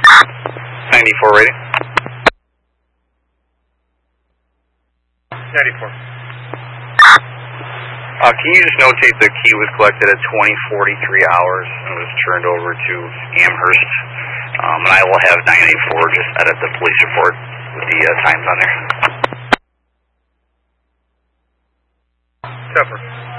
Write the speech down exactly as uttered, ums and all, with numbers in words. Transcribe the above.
ninety-four rating. ninety-four. Uh, can you just notate the key was collected at twenty forty-three hours and was turned over to Amherst? Um, and I will have nine eighty-four just edit the police report with the uh, times on there. Separate.